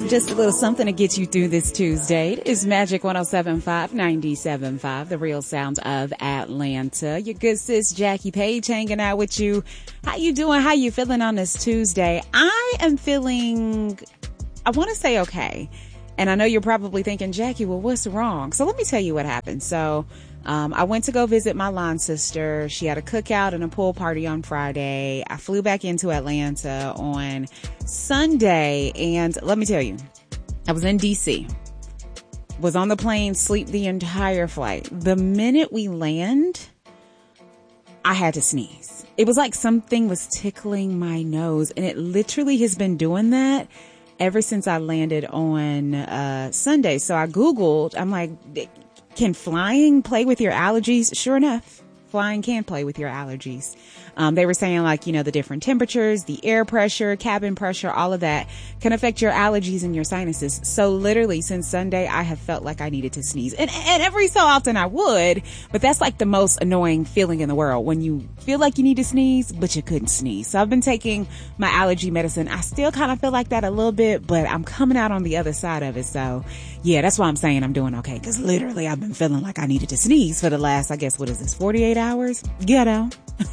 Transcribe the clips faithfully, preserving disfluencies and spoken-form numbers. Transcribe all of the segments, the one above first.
Just a little something to get you through this Tuesday. It is Magic one oh seven point five, ninety-seven point five, the real sound of Atlanta. Your good sis Jackie Page hanging out with you. How you doing? How you feeling on this Tuesday? I am feeling, I want to say okay. And I know you're probably thinking, Jackie, well, what's wrong? So let me tell you what happened. So um, I went to go visit my line sister. She had a cookout and a pool party on Friday. I flew back into Atlanta on Sunday. And let me tell you, I was in D C, was on the plane, sleep the entire flight. The minute we land, I had to sneeze. It was like something was tickling my nose, and it literally has been doing that ever since I landed on uh Sunday. So I Googled, I'm like, can flying play with your allergies? Sure enough, flying can play with your allergies. Um, they were saying, like, you know, the different temperatures, the air pressure, cabin pressure, all of that can affect your allergies and your sinuses. So literally since Sunday, I have felt like I needed to sneeze. And, and every so often I would, but that's like the most annoying feeling in the world when you feel like you need to sneeze, but you couldn't sneeze. So I've been taking my allergy medicine. I still kind of feel like that a little bit, but I'm coming out on the other side of it. So yeah, that's why I'm saying I'm doing okay. Cause literally I've been feeling like I needed to sneeze for the last, I guess, what is this, forty-eight hours? Ghetto.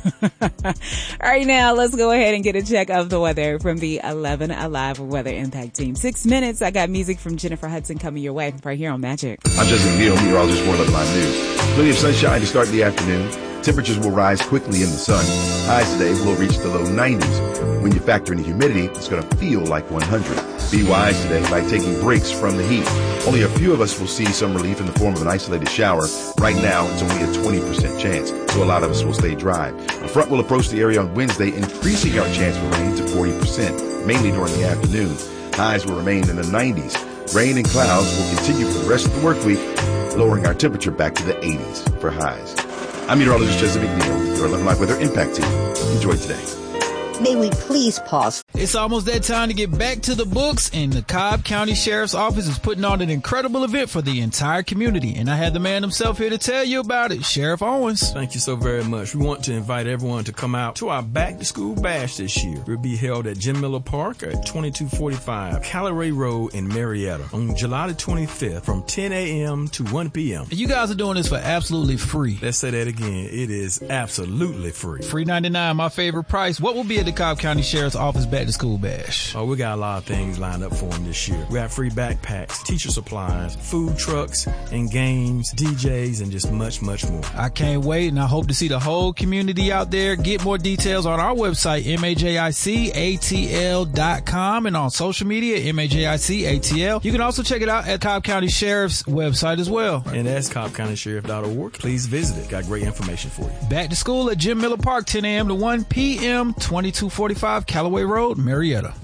All right, now let's go ahead and get a check of the weather from the eleven Alive Weather Impact Team. Six minutes. I got music from Jennifer Hudson coming your way right here on Magic. I'm Jessica McNeil, meteorologist for eleven Live News. Plenty of sunshine to start the afternoon. Temperatures will rise quickly in the sun. Highs today will reach the low nineties. When you factor in the humidity, it's going to feel like one hundred. Be wise today by taking breaks from the heat. Only a few of us will see some relief in the form of an isolated shower. Right now, it's only a twenty percent chance, so a lot of us will stay dry. A front will approach the area on Wednesday, increasing our chance for rain to forty percent, mainly during the afternoon. Highs will remain in the nineties. Rain and clouds will continue for the rest of the work week, lowering our temperature back to the eighties for highs. I'm meteorologist Jessica McNeil, your eleven Live Weather Impact Team. Enjoy today. May we please pause? It's almost that time to get back to the books, and the Cobb County Sheriff's Office is putting on an incredible event for the entire community. And I had the man himself here to tell you about it, Sheriff Owens. Thank you so very much. We want to invite everyone to come out to our Back to School Bash this year. It will be held at Jim Miller Park at twenty-two forty-five Callaway Road in Marietta on July the twenty-fifth from ten a.m. to one p.m. You guys are doing this for absolutely free. Let's say that again. It is absolutely free. Free ninety-nine, my favorite price. What will be at the Cobb County Sheriff's Office Back to School Bash? Oh, we got a lot of things lined up for them this year. We have free backpacks, teacher supplies, food trucks, and games, D Js, and just much, much more. I can't wait, and I hope to see the whole community out there. Get more details on our website, majic A T L dot com, and on social media, majic A T L. You can also check it out at Cobb County Sheriff's website as well. And that's cobb county sheriff dot org. Please visit it. Got great information for you. Back to school at Jim Miller Park, ten a.m. to one p.m., twenty-two forty-five Callaway Road, Marietta.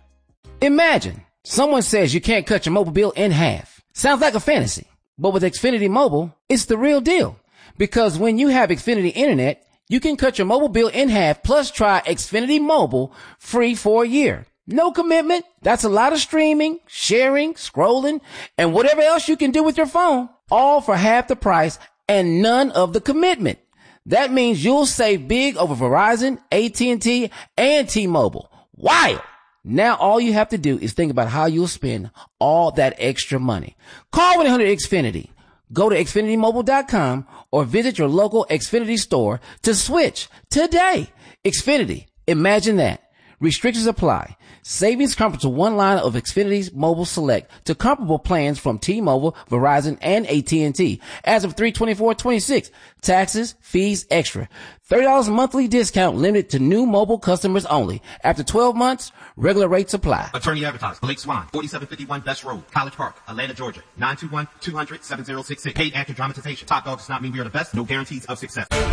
Imagine someone says you can't cut your mobile bill in half. Sounds like a fantasy. But with Xfinity Mobile, it's the real deal. Because when you have Xfinity Internet, you can cut your mobile bill in half, plus try Xfinity Mobile free for a year. No commitment. That's a lot of streaming, sharing, scrolling, and whatever else you can do with your phone, all for half the price and none of the commitment. That means you'll save big over Verizon, A T and T, and T-Mobile. Wild! Now all you have to do is think about how you'll spend all that extra money. Call one eight hundred X Finity. Go to Xfinity Mobile dot com or visit your local Xfinity store to switch today. Xfinity. Imagine that. Restrictions apply. Savings comparable to one line of Xfinity's Mobile Select to comparable plans from T-Mobile, Verizon, and A T and T. As of three twenty-four twenty-six, taxes, fees, extra. thirty dollars monthly discount limited to new mobile customers only. After twelve months, regular rates apply. Attorney advertised. Blake Swan, forty-seven fifty-one Best Road, College Park, Atlanta, Georgia. nine two one, two hundred, seven zero six six. Paid actor dramatization. Top dog does not mean we are the best. No guarantees of success.